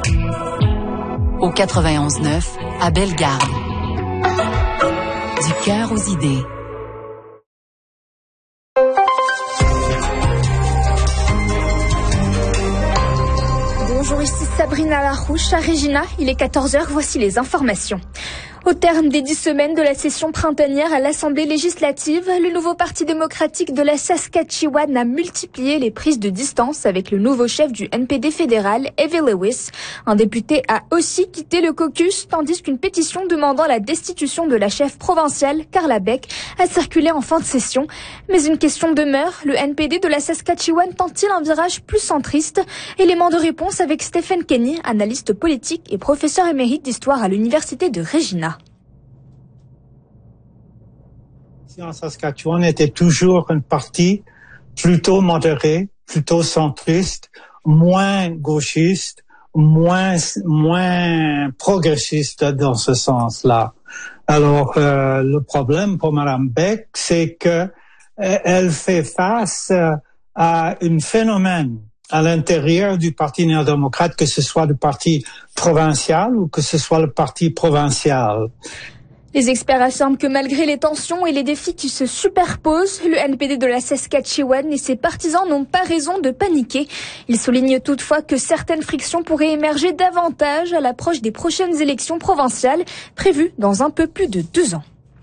Au 91.9, à Bellegarde. Du cœur aux idées. Bonjour, ici Sabrina Larouche à Regina. Il est 14h, voici les informations. Au terme des 10 semaines de la session printanière à l'Assemblée législative, le nouveau Parti démocratique de la Saskatchewan a multiplié les prises de distance avec le nouveau chef du NPD fédéral, Evie Lewis. Un député a aussi quitté le caucus, tandis qu'une pétition demandant la destitution de la chef provinciale, Carla Beck, a circulé en fin de session. Mais une question demeure, le NPD de la Saskatchewan tente-t-il un virage plus centriste? Élément de réponse avec Stephen Kenny, analyste politique et professeur émérite d'histoire à l'université de Regina. En Saskatchewan était toujours un parti plutôt modéré, plutôt centriste, moins gauchiste, moins progressiste dans ce sens-là. Alors, le problème pour Mme Beck, c'est que elle fait face à un phénomène à l'intérieur du Parti néo-démocrate, que ce soit le parti provincial ou que ce soit le parti provincial. Les experts affirment que malgré les tensions et les défis qui se superposent, le NPD de la Saskatchewan et ses partisans n'ont pas raison de paniquer. Ils soulignent toutefois que certaines frictions pourraient émerger davantage à l'approche des prochaines élections provinciales prévues dans un peu plus de 2 ans.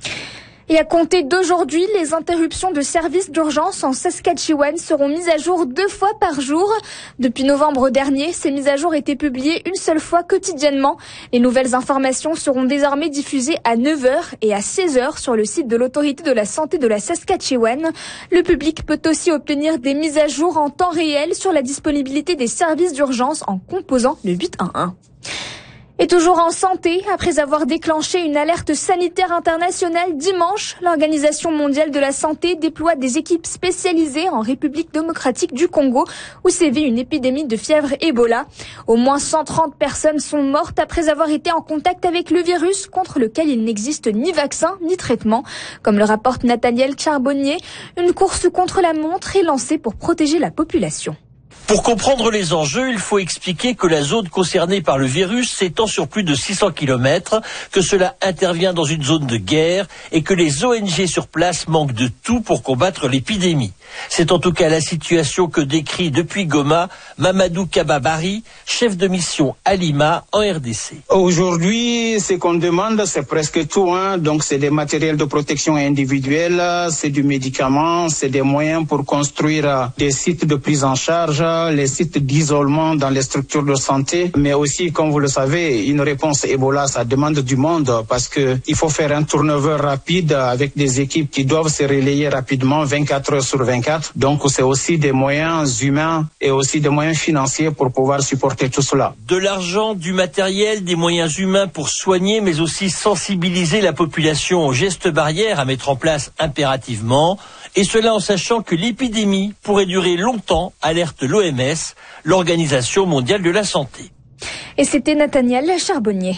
Et à compter d'aujourd'hui, les interruptions de services d'urgence en Saskatchewan seront mises à jour 2 fois par jour. Depuis novembre dernier, ces mises à jour étaient publiées une seule fois quotidiennement. Les nouvelles informations seront désormais diffusées à 9h et à 16h sur le site de l'Autorité de la santé de la Saskatchewan. Le public peut aussi obtenir des mises à jour en temps réel sur la disponibilité des services d'urgence en composant le 811. Et toujours en santé, après avoir déclenché une alerte sanitaire internationale dimanche, l'Organisation mondiale de la santé déploie des équipes spécialisées en République démocratique du Congo, où sévit une épidémie de fièvre Ebola. Au moins 130 personnes sont mortes après avoir été en contact avec le virus, contre lequel il n'existe ni vaccin ni traitement. Comme le rapporte Nathaniel Charbonnier, une course contre la montre est lancée pour protéger la population. Pour comprendre les enjeux, il faut expliquer que la zone concernée par le virus s'étend sur plus de 600 km, que cela intervient dans une zone de guerre et que les ONG sur place manquent de tout pour combattre l'épidémie. C'est en tout cas la situation que décrit depuis Goma Mamadou Kababari, chef de mission à Lima en RDC. Aujourd'hui, ce qu'on demande, c'est presque tout. Donc c'est des matériels de protection individuelle, c'est du médicament, c'est des moyens pour construire des sites de prise en charge, les sites d'isolement dans les structures de santé, mais aussi, comme vous le savez, une réponse Ebola, ça demande du monde parce que il faut faire un turnover rapide avec des équipes qui doivent se relayer rapidement 24 heures sur 24. Donc, c'est aussi des moyens humains et aussi des moyens financiers pour pouvoir supporter tout cela. De l'argent, du matériel, des moyens humains pour soigner, mais aussi sensibiliser la population aux gestes barrières à mettre en place impérativement. Et cela en sachant que l'épidémie pourrait durer longtemps, alerte l'OMS, l'Organisation mondiale de la santé. Et c'était Nathaniel Charbonnier.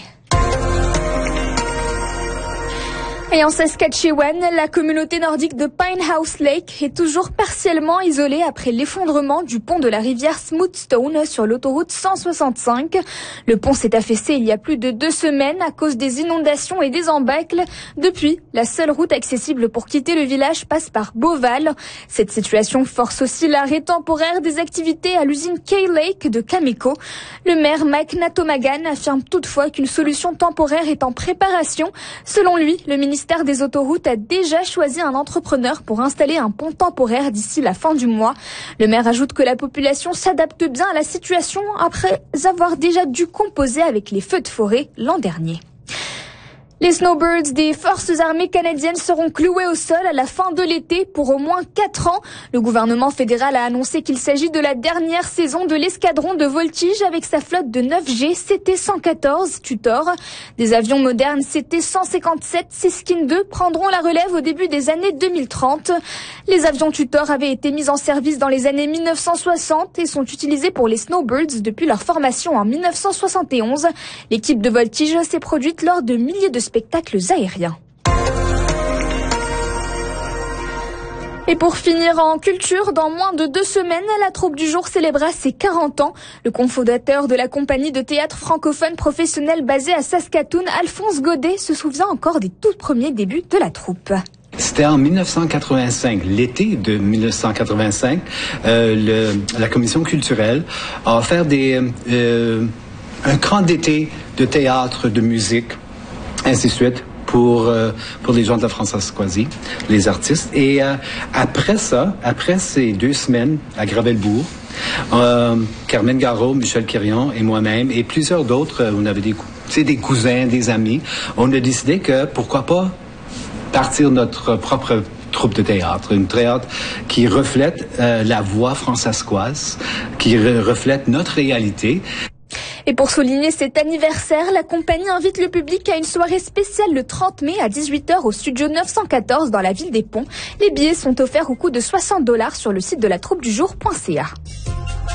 Et en Saskatchewan, la communauté nordique de Pinehouse Lake est toujours partiellement isolée après l'effondrement du pont de la rivière Smoothstone sur l'autoroute 165. Le pont s'est affaissé il y a plus de 2 semaines à cause des inondations et des embâcles. Depuis, la seule route accessible pour quitter le village passe par Beauval. Cette situation force aussi l'arrêt temporaire des activités à l'usine K-Lake de Cameco. Le maire Mike Natomagan affirme toutefois qu'une solution temporaire est en préparation. Selon lui, le ministère des Autoroutes a déjà choisi un entrepreneur pour installer un pont temporaire d'ici la fin du mois. Le maire ajoute que la population s'adapte bien à la situation après avoir déjà dû composer avec les feux de forêt l'an dernier. Les snowbirds des forces armées canadiennes seront cloués au sol à la fin de l'été pour au moins 4 ans. Le gouvernement fédéral a annoncé qu'il s'agit de la dernière saison de l'escadron de voltige avec sa flotte de 9G CT-114 Tutor. Des avions modernes CT-157 Siskin II prendront la relève au début des années 2030. Les avions Tutor avaient été mis en service dans les années 1960 et sont utilisés pour les snowbirds depuis leur formation en 1971. L'équipe de voltige s'est produite lors de milliers de spectacles aériens. Et pour finir en culture, dans moins de 2 semaines, la troupe du jour célébrera ses 40 ans. Le cofondateur de la compagnie de théâtre francophone professionnelle basée à Saskatoon, Alphonse Godet, se souvient encore des tout premiers débuts de la troupe. C'était en 1985, l'été de 1985, la commission culturelle a offert un camp d'été de théâtre, de musique, ainsi de suite, pour les gens de la Françoise-Squazie, les artistes. Et après ces 2 semaines à Gravelbourg, Carmen Garot, Michel Quirion et moi-même et plusieurs d'autres, on avait des cousins, des amis, on a décidé que pourquoi pas partir notre propre troupe de théâtre, une théâtre qui reflète la voix françaiscoise, qui reflète notre réalité. Et pour souligner cet anniversaire, la compagnie invite le public à une soirée spéciale le 30 mai à 18h au studio 914 dans la ville des Ponts. Les billets sont offerts au coût de $60 sur le site de la troupedujour.ca.